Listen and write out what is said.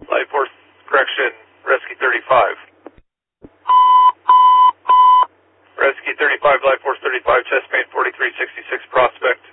Life Force, correction, Rescue 35. Rescue 35, Life Force 35, chest pain 4366 Prospect.